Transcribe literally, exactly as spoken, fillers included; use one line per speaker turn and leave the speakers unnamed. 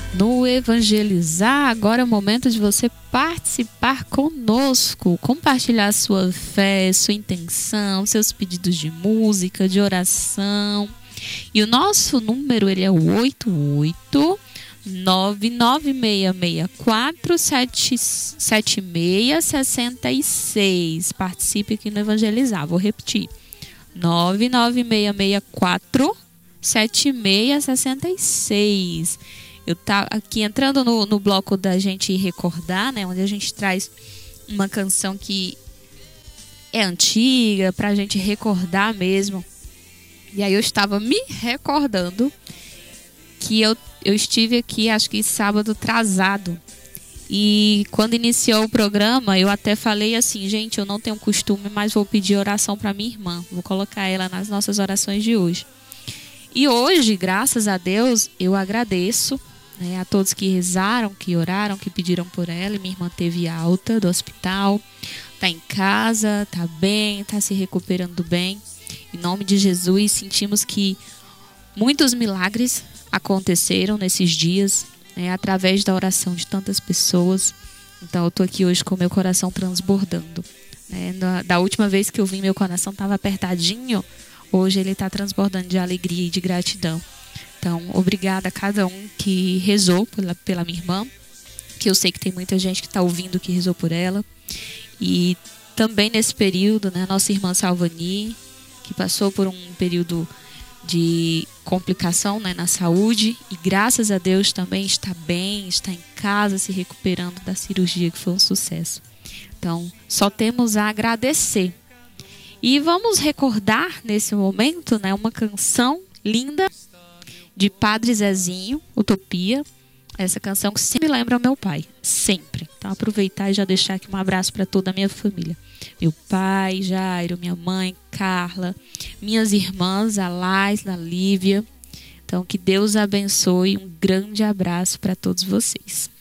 no Evangelizar. Agora é o momento de você participar conosco, compartilhar sua fé, sua intenção, seus pedidos de música, de oração. E o nosso número ele é o oito oito nove nove seis seis quatro sete sete seis seis seis. Participe aqui no Evangelizar. Vou repetir. nove nove seis seis quatro sete seis seis seis. Eu tá aqui entrando no, no bloco da gente recordar, né, onde a gente traz uma canção que é antiga, pra gente recordar mesmo. E aí eu estava me recordando que eu, eu estive aqui, acho que sábado atrasado. E quando iniciou o programa, eu até falei assim, gente, eu não tenho costume, mas vou pedir oração para minha irmã. Vou colocar ela nas nossas orações de hoje. E hoje, graças a Deus, eu agradeço, né, a todos que rezaram, que oraram, que pediram por ela. E minha irmã teve alta do hospital, tá em casa, tá bem, tá se recuperando bem. Em nome de Jesus, sentimos que muitos milagres aconteceram nesses dias, né, através da oração de tantas pessoas. Então eu tô aqui hoje com meu coração transbordando, né? Da, da última vez que eu vim, meu coração estava apertadinho. Hoje ele está transbordando de alegria e de gratidão. Então, obrigada a cada um que rezou pela, pela minha irmã, que eu sei que tem muita gente que está ouvindo que rezou por ela. E também nesse período, né, nossa irmã Salvani, que passou por um período de complicação, né, na saúde, e graças a Deus também está bem, está em casa se recuperando da cirurgia, que foi um sucesso. Então, só temos a agradecer. E vamos recordar nesse momento, né, uma canção linda de Padre Zezinho, Utopia. Essa canção que sempre lembra o meu pai, sempre. Então aproveitar e já deixar aqui um abraço para toda a minha família. Meu pai, Jairo, minha mãe, Carla, minhas irmãs, a Lais, a Lívia. Então que Deus abençoe, um grande abraço para todos vocês.